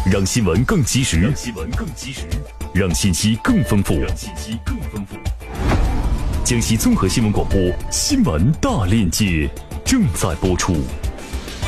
让新闻更及时，让信息更丰富。江西综合新闻广播新闻大链接正在播出。